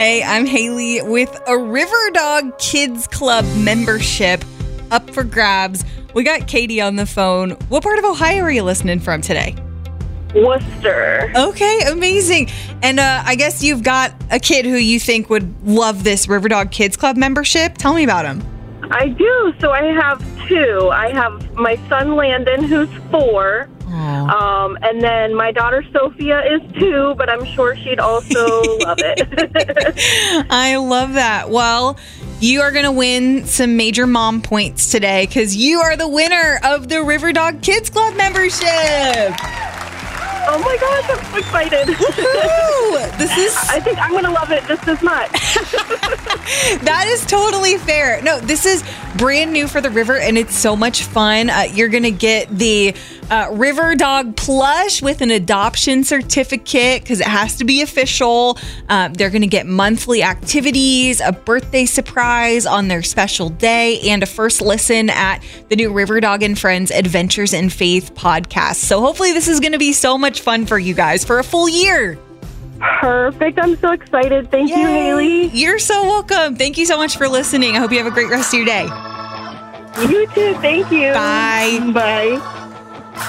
Hey, I'm Haley with a River Dog Kids Club membership up for grabs. We got Katie on the phone. What part of Ohio are you listening from today? Worcester. Okay, amazing. And I guess you've got a kid who you think would love this River Dog Kids Club membership. Tell me about him. I do. So I have two. I have my son Landon, who's 4. And then my daughter Sophia is 2, but I'm sure she'd also love it. I love that. Well, you are going to win some major mom points today because you are the winner of the River Dog Kids Club membership. Oh my gosh, I'm so excited. I think I'm going to love it just as much. That is totally fair. No, this is brand new for the River, and it's so much fun. You're going to get the River Dog plush with an adoption certificate because it has to be official. They're going to get monthly activities, a birthday surprise on their special day, and a first listen at the new River Dog and Friends Adventures in Faith podcast. So hopefully this is going to be so much fun for you guys for a full year. Perfect. I'm so excited. Thank you, Haley. You're so welcome. Thank you so much for listening. I hope you have a great rest of your day. You too. Thank you. Bye. Bye.